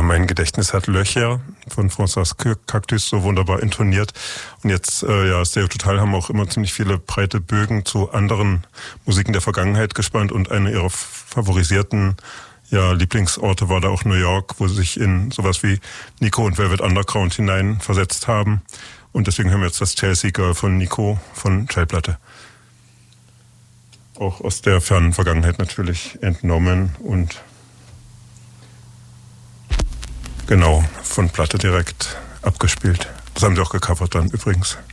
mein Gedächtnis hat Löcher von François Cactus so wunderbar intoniert. Und jetzt, Stereo Total haben auch immer ziemlich viele breite Bögen zu anderen Musiken der Vergangenheit gespannt. Und eine ihrer favorisierten Lieblingsorte war da auch New York, wo sie sich in sowas wie Nico und Velvet Underground hineinversetzt haben. Und deswegen hören wir jetzt das Chelsea Girl von Nico von Schallplatte. Auch aus der fernen Vergangenheit natürlich entnommen und genau von Platte direkt abgespielt. Das haben sie auch gecovert dann übrigens.